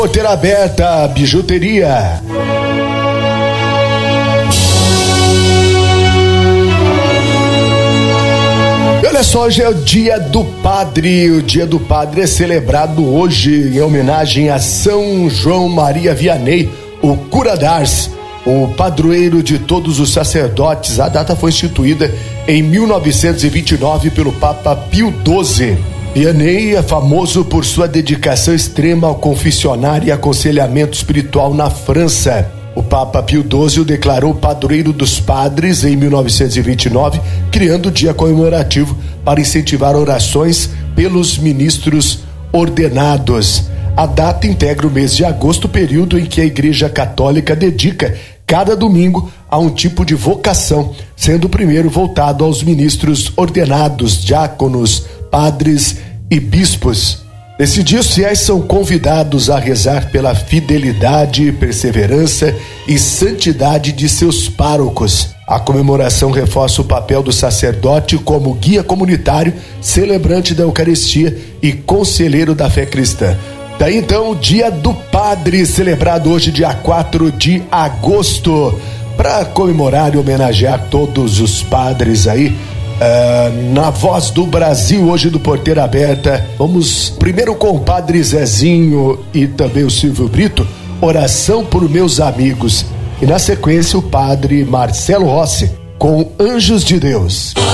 Porteira aberta, bijuteria. Olha só, hoje é o Dia do Padre. O Dia do Padre é celebrado hoje em homenagem a São João Maria Vianney, o Cura d'Ars, o padroeiro de todos os sacerdotes. A data foi instituída em 1929 pelo Papa Pio XII. Vianney é famoso por sua dedicação extrema ao confessionário e aconselhamento espiritual na França. O Papa Pio XII o declarou padroeiro dos padres em 1929, criando o dia comemorativo para incentivar orações pelos ministros ordenados. A data integra o mês de agosto, período em que a Igreja Católica dedica cada domingo a um tipo de vocação, sendo o primeiro voltado aos ministros ordenados, diáconos, padres e bispos. Nesse dia, os fiéis são convidados a rezar pela fidelidade, perseverança e santidade de seus párocos. A comemoração reforça o papel do sacerdote como guia comunitário, celebrante da Eucaristia e conselheiro da fé cristã. Daí então, o Dia do Padre, celebrado hoje, dia 4 de agosto, para comemorar e homenagear todos os padres aí. Na Voz do Brasil, hoje do Porteira Aberta, vamos primeiro com o Padre Zezinho e também o Silvio Brito, Oração por Meus Amigos, e na sequência o Padre Marcelo Rossi com Anjos de Deus.